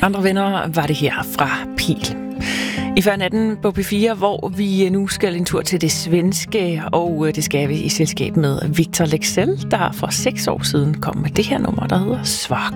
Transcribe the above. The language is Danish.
Andre venner var det her fra Pil. I før natten på P4, hvor vi nu skal en tur til det svenske, og det skal vi i selskab med Victor Leksell, der for 6 år siden kom med det her nummer, der hedder Svag.